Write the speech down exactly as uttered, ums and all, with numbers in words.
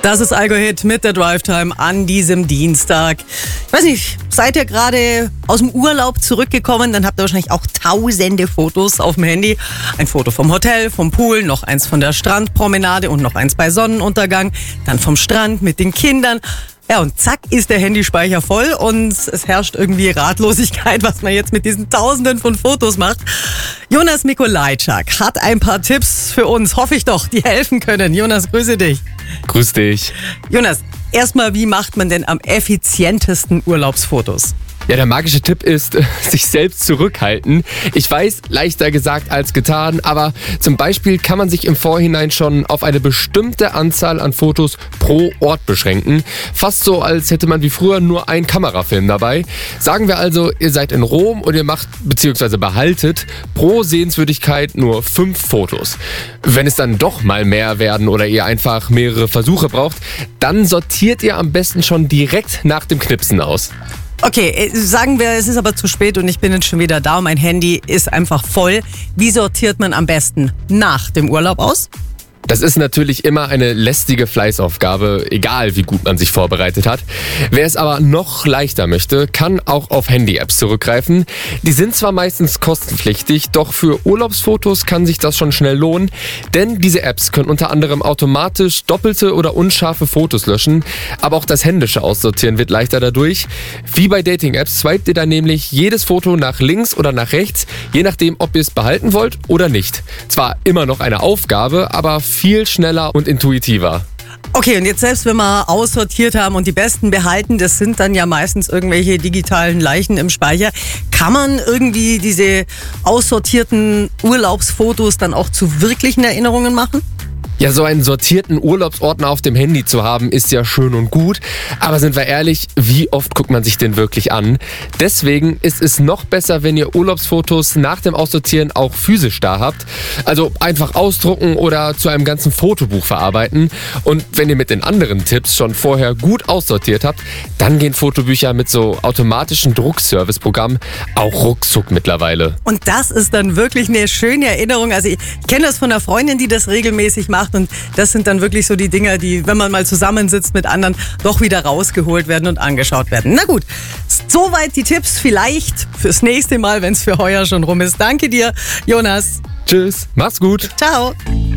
Das ist Algo-Hit mit der Drive-Time an diesem Dienstag. Ich weiß nicht, seid ihr gerade aus dem Urlaub zurückgekommen? Dann habt ihr wahrscheinlich auch tausende Fotos auf dem Handy. Ein Foto vom Hotel, vom Pool, noch eins von der Strandpromenade und noch eins bei Sonnenuntergang. Dann vom Strand mit den Kindern. Ja, und zack ist der Handyspeicher voll und es herrscht irgendwie Ratlosigkeit, was man jetzt mit diesen Tausenden von Fotos macht. Jonas Mikolajczak hat ein paar Tipps für uns, hoffe ich doch, die helfen können. Jonas, grüße dich. Grüß dich. Jonas, erstmal, wie macht man denn am effizientesten Urlaubsfotos? Ja, der magische Tipp ist, sich selbst zurückhalten. Ich weiß, leichter gesagt als getan, aber zum Beispiel kann man sich im Vorhinein schon auf eine bestimmte Anzahl an Fotos pro Ort beschränken. Fast so, als hätte man wie früher nur einen Kamerafilm dabei. Sagen wir also, ihr seid in Rom und ihr macht bzw. behaltet pro Sehenswürdigkeit nur fünf Fotos. Wenn es dann doch mal mehr werden oder ihr einfach mehrere Versuche braucht, dann sortiert ihr am besten schon direkt nach dem Knipsen aus. Okay, sagen wir, es ist aber zu spät und ich bin jetzt schon wieder da und mein Handy ist einfach voll. Wie sortiert man am besten nach dem Urlaub aus? Das ist natürlich immer eine lästige Fleißaufgabe, egal wie gut man sich vorbereitet hat. Wer es aber noch leichter möchte, kann auch auf Handy-Apps zurückgreifen. Die sind zwar meistens kostenpflichtig, doch für Urlaubsfotos kann sich das schon schnell lohnen, denn diese Apps können unter anderem automatisch doppelte oder unscharfe Fotos löschen, aber auch das händische Aussortieren wird leichter dadurch. Wie bei Dating-Apps swipet ihr dann nämlich jedes Foto nach links oder nach rechts, je nachdem, ob ihr es behalten wollt oder nicht. Zwar immer noch eine Aufgabe, aber viel schneller und intuitiver. Okay, und jetzt selbst wenn wir aussortiert haben und die besten behalten, das sind dann ja meistens irgendwelche digitalen Leichen im Speicher. Kann man irgendwie diese aussortierten Urlaubsfotos dann auch zu wirklichen Erinnerungen machen? Ja, so einen sortierten Urlaubsordner auf dem Handy zu haben, ist ja schön und gut. Aber sind wir ehrlich, wie oft guckt man sich den wirklich an? Deswegen ist es noch besser, wenn ihr Urlaubsfotos nach dem Aussortieren auch physisch da habt. Also einfach ausdrucken oder zu einem ganzen Fotobuch verarbeiten. Und wenn ihr mit den anderen Tipps schon vorher gut aussortiert habt, dann gehen Fotobücher mit so automatischen Druckservice-Programmen auch ruckzuck mittlerweile. Und das ist dann wirklich eine schöne Erinnerung. Also ich kenne das von einer Freundin, die das regelmäßig macht. Und das sind dann wirklich so die Dinger, die, wenn man mal zusammensitzt mit anderen, doch wieder rausgeholt werden und angeschaut werden. Na gut, soweit die Tipps. Vielleicht fürs nächste Mal, wenn es für heuer schon rum ist. Danke dir, Jonas. Tschüss, mach's gut. Ciao.